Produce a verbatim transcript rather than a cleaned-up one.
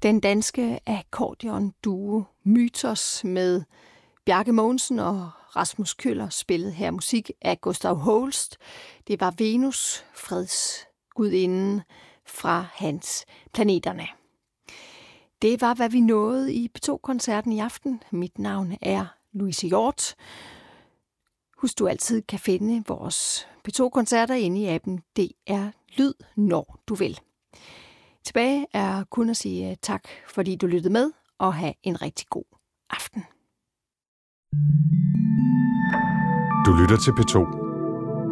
Den danske akkordeon-duo Mythos med Bjarke Mogensen og Rasmus Kjøller spillede her musik af Gustav Holst. Det var Venus, fredsgudinden fra hans planeterne. Det var, hvad vi nåede i P to-koncerten i aften. Mit navn er Louise Hjort. Husk, du altid kan finde vores P to-koncerter inde i appen D R Lyd, når du vil. Tilbage er kun at sige tak, fordi du lyttede med, og have en rigtig god aften. Du lytter til P to.